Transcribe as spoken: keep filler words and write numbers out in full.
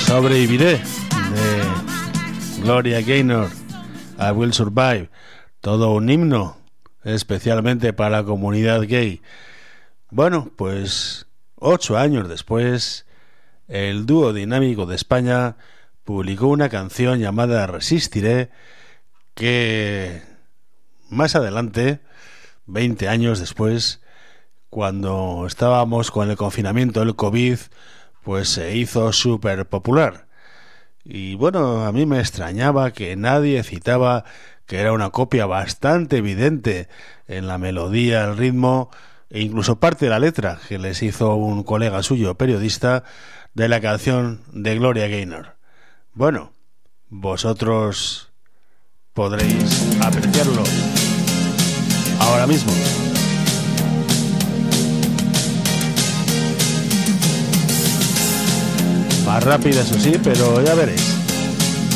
Sobreviviré de Gloria Gaynor, I Will Survive, todo un himno especialmente para la comunidad gay. Bueno, pues ocho años después, el dúo dinámico de España publicó una canción llamada Resistiré, que más adelante, veinte años después, cuando estábamos con el confinamiento del COVID, pues se hizo súper popular. Y bueno, a mí me extrañaba que nadie citaba que era una copia bastante evidente en la melodía, el ritmo e incluso parte de la letra que les hizo un colega suyo, periodista, de la canción de Gloria Gaynor. Bueno, vosotros podréis apreciarlo ahora mismo. Más rápida, eso sí, pero ya veréis.